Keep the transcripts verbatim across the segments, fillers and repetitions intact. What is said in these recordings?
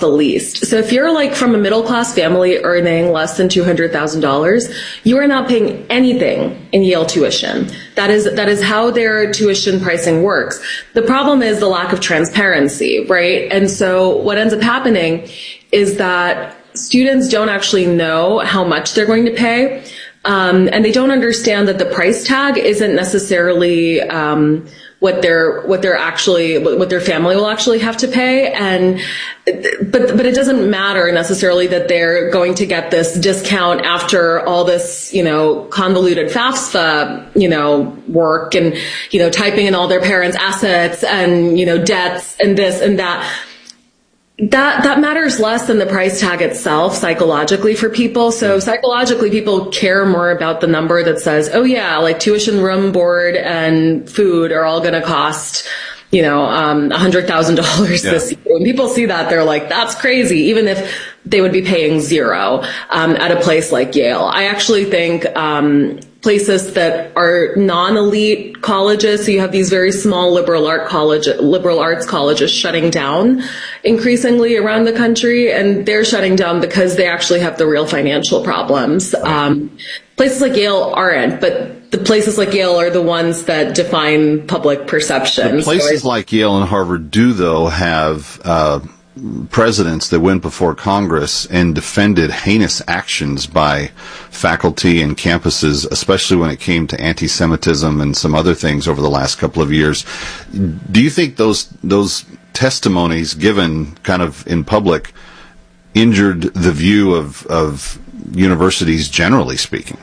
the least. So if you're like from a middle class family earning less than two hundred thousand dollars, you are not paying anything in Yale tuition. That is, that is how their tuition pricing works. The problem is the lack of transparency, right? And so what ends up happening is that students don't actually know how much they're going to pay. Um, and they don't understand that the price tag isn't necessarily, um, what they're, what they're actually, what their family will actually have to pay. And, but, but it doesn't matter necessarily that they're going to get this discount after all this, you know, convoluted FAFSA, you know, work and, you know, typing in all their parents' assets and, you know, debts and this and that. That, that matters less than the price tag itself psychologically for people. So psychologically, people care more about the number that says, oh yeah, like tuition, room, board, and food are all going to cost, you know, um, a hundred thousand dollars this year. When people see that, they're like, that's crazy, even if they would be paying zero, um, at a place like Yale. I actually think, um, places that are non-elite colleges, so you have these very small liberal art college, liberal arts colleges shutting down increasingly around the country, and they're shutting down because they actually have the real financial problems. Um, places like Yale aren't, but the places like Yale are the ones that define public perception. The places so like Yale and Harvard do, though, have uh, presidents that went before Congress and defended heinous actions by faculty and campuses, especially when it came to anti-Semitism and some other things over the last couple of years. Do you think those those testimonies given kind of in public injured the view of, of universities generally speaking?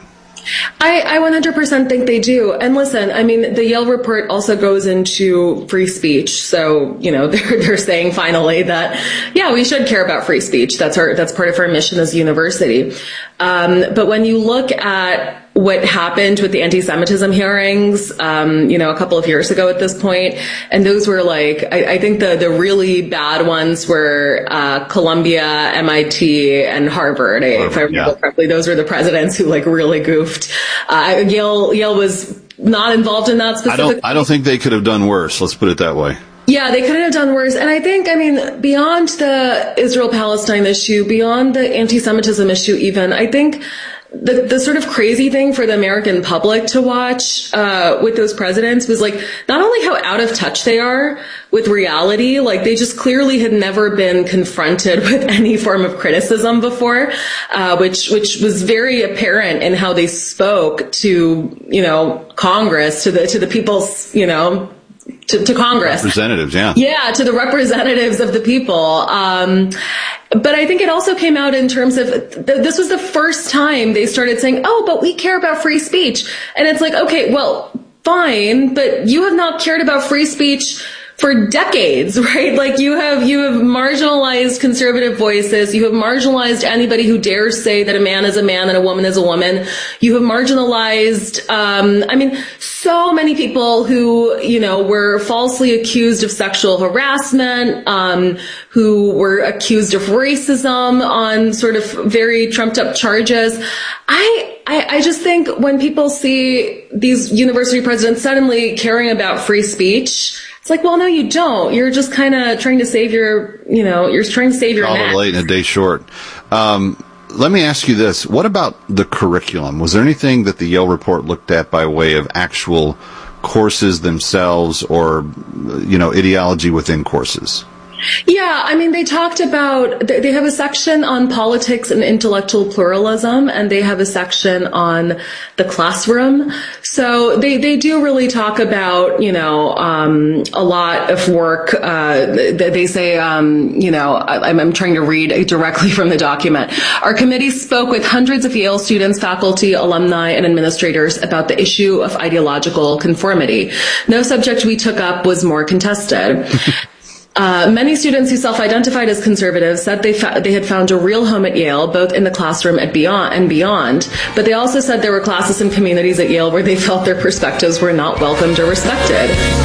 I, I one hundred percent think they do. And listen, I mean, the Yale report also goes into free speech. So, you know, they're, they're saying finally that, yeah, we should care about free speech. That's our, that's part of our mission as a university. Um, but when you look at what happened with the anti-Semitism hearings, um, you know, a couple of years ago at this point, and those were like, I, I think the, the really bad ones were, uh, Columbia, M I T, and Harvard. Harvard if I remember yeah. correctly, those were the presidents who like really goofed. Uh, Yale, Yale was not involved in that specifically. I don't, I don't think they could have done worse. Let's put it that way. Yeah, they couldn't have done worse. And I think, I mean, beyond the Israel-Palestine issue, beyond the anti-Semitism issue even, I think the, the sort of crazy thing for the American public to watch uh with those presidents was like not only how out of touch they are with reality, like they just clearly had never been confronted with any form of criticism before, uh which which was very apparent in how they spoke to, you know, Congress, to the to the people's, you know, To, to Congress. Representatives, yeah. Yeah, to the representatives of the people. Um, but I think it also came out in terms of, th- this was the first time they started saying, oh, but we care about free speech. And it's like, okay, well, fine, but you have not cared about free speech for decades, right? Like you have, you have marginalized conservative voices. You have marginalized anybody who dares say that a man is a man and a woman is a woman. You have marginalized, um, I mean, so many people who, you know, were falsely accused of sexual harassment, um, who were accused of racism on sort of very trumped up charges. I, I, I just think when people see these university presidents suddenly caring about free speech, it's like, well, no, you don't. You're just kind of trying to save your, you know, you're trying to save your neck. All late and a day short. Um, let me ask you this. What about the curriculum? Was there anything that the Yale report looked at by way of actual courses themselves or, you know, ideology within courses? Yeah, I mean, they talked about, they have a section on politics and intellectual pluralism, and they have a section on the classroom. So they, they do really talk about, you know, um, a lot of work. Uh, they say, um, you know, I'm, I'm trying to read directly from the document. Our committee spoke with hundreds of Yale students, faculty, alumni, and administrators about the issue of ideological conformity. No subject we took up was more contested. Uh, many students who self-identified as conservatives said they fa- they had found a real home at Yale, both in the classroom and beyond, and beyond. But they also said there were classes and communities at Yale where they felt their perspectives were not welcomed or respected.